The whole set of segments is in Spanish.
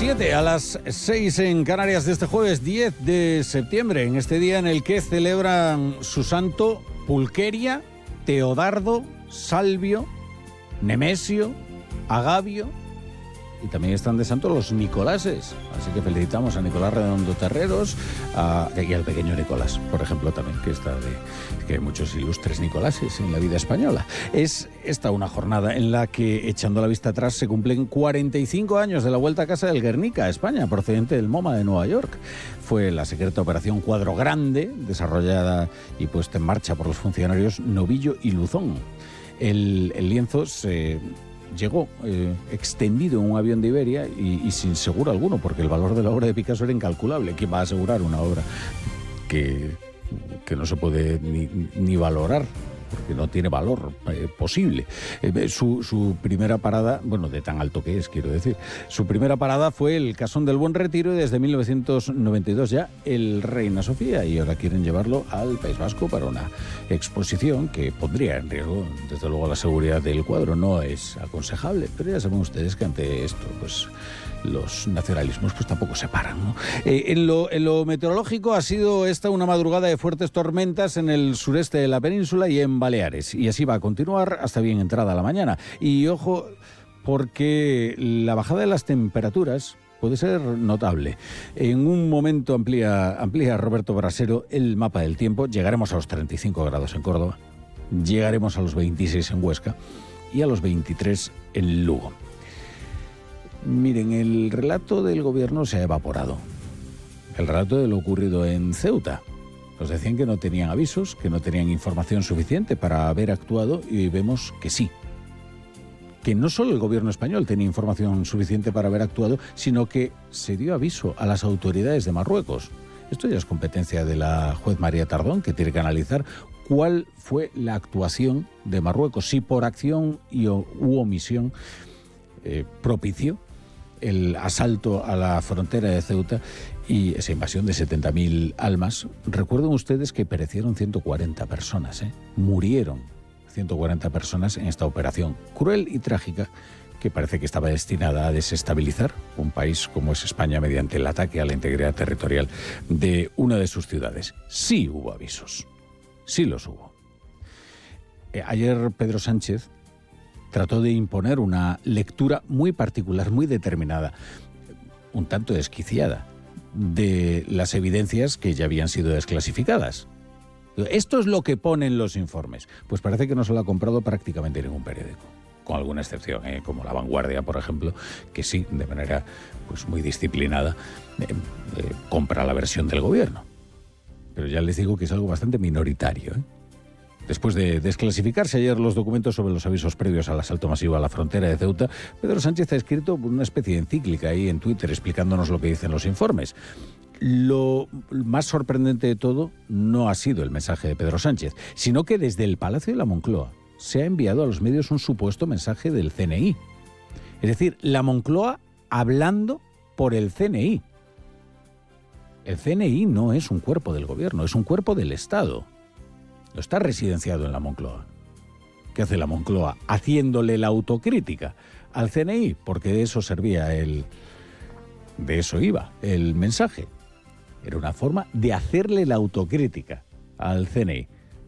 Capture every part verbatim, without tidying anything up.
siete a las seis en Canarias de este jueves diez de septiembre, en este día en el que celebran su santo Pulqueria, Teodardo, Salvio, Nemesio, Agavio, y también están de santo los Nicolases. Así que felicitamos a Nicolás Redondo Terreros a, y al pequeño Nicolás, por ejemplo, también, que está de que hay muchos ilustres Nicolases en la vida española. Es esta una jornada en la que, echando la vista atrás, se cumplen cuarenta y cinco años de la vuelta a casa del Guernica, España, procedente del MoMA de Nueva York. Fue la secreta operación Cuadro Grande, desarrollada y puesta en marcha por los funcionarios Novillo y Luzón. El, el lienzo se llegó eh, extendido en un avión de Iberia y, y sin seguro alguno, porque el valor de la obra de Picasso era incalculable. ¿Quién va a asegurar una obra que, que no se puede ni, ni valorar? Porque no tiene valor eh, posible. Eh, su, su primera parada, bueno, de tan alto que es, quiero decir, su primera parada fue el Casón del Buen Retiro y desde mil novecientos noventa y dos ya el Reina Sofía, y ahora quieren llevarlo al País Vasco para una exposición que pondría en riesgo, desde luego, la seguridad del cuadro. No es aconsejable, pero ya saben ustedes que ante esto, pues los nacionalismos pues tampoco se paran, ¿no? Eh, en, lo, en lo meteorológico ha sido esta una madrugada de fuertes tormentas en el sureste de la península y en Baleares, y así va a continuar hasta bien entrada la mañana. Y ojo, porque la bajada de las temperaturas puede ser notable. En un momento amplía, amplía Roberto Brasero el mapa del tiempo. Llegaremos a los treinta y cinco grados en Córdoba, llegaremos a los veintiséis en Huesca y a los veintitrés en Lugo. Miren, el relato del gobierno se ha evaporado. El relato de lo ocurrido en Ceuta. Nos decían que no tenían avisos, que no tenían información suficiente para haber actuado, y vemos que sí. Que no solo el gobierno español tenía información suficiente para haber actuado, sino que se dio aviso a las autoridades de Marruecos. Esto ya es competencia de la juez María Tardón, que tiene que analizar cuál fue la actuación de Marruecos, si por acción y o, u omisión eh, propició el asalto a la frontera de Ceuta y esa invasión de setenta mil almas. Recuerden ustedes que perecieron ciento cuarenta personas, ¿eh? Murieron ciento cuarenta personas en esta operación cruel y trágica que parece que estaba destinada a desestabilizar un país como es España mediante el ataque a la integridad territorial de una de sus ciudades. Sí hubo avisos, sí los hubo. Eh, ayer Pedro Sánchez trató de imponer una lectura muy particular, muy determinada, un tanto desquiciada, de las evidencias que ya habían sido desclasificadas. Esto es lo que ponen los informes. Pues parece que no se lo ha comprado prácticamente ningún periódico, con alguna excepción, ¿eh? Como La Vanguardia, por ejemplo, que sí, de manera pues muy disciplinada, eh, eh, compra la versión del gobierno. Pero ya les digo que es algo bastante minoritario, ¿eh? Después de desclasificarse ayer los documentos sobre los avisos previos al asalto masivo a la frontera de Ceuta, Pedro Sánchez ha escrito una especie de encíclica ahí en Twitter explicándonos lo que dicen los informes. Lo más sorprendente de todo no ha sido el mensaje de Pedro Sánchez, sino que desde el Palacio de la Moncloa se ha enviado a los medios un supuesto mensaje del C N I. Es decir, la Moncloa hablando por el C N I. El C N I no es un cuerpo del gobierno, es un cuerpo del Estado. No está residenciado en la Moncloa. ¿Qué hace la Moncloa? Haciéndole la autocrítica al C N I, porque de eso servía el... de eso iba el mensaje. Era una forma de hacerle la autocrítica al C N I.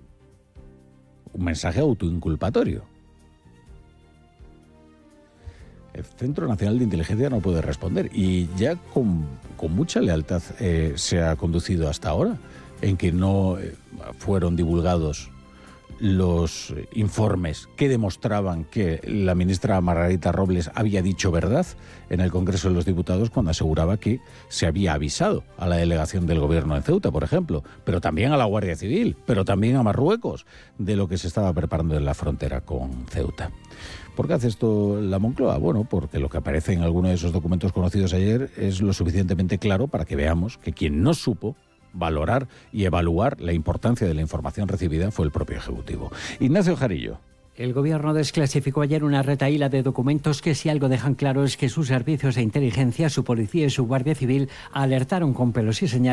Un mensaje autoinculpatorio. El Centro Nacional de Inteligencia no puede responder, y ya con, con mucha lealtad eh, se ha conducido hasta ahora, en que no eh, fueron divulgados los informes que demostraban que la ministra Margarita Robles había dicho verdad en el Congreso de los Diputados cuando aseguraba que se había avisado a la delegación del gobierno en Ceuta, por ejemplo, pero también a la Guardia Civil, pero también a Marruecos, de lo que se estaba preparando en la frontera con Ceuta. ¿Por qué hace esto la Moncloa? Bueno, porque lo que aparece en alguno de esos documentos conocidos ayer es lo suficientemente claro para que veamos que quien no supo valorar y evaluar la importancia de la información recibida fue el propio Ejecutivo. Ignacio Jarillo. El gobierno desclasificó ayer una retahíla de documentos que, si algo dejan claro, es que sus servicios de inteligencia, su policía y su Guardia Civil alertaron con pelos y señales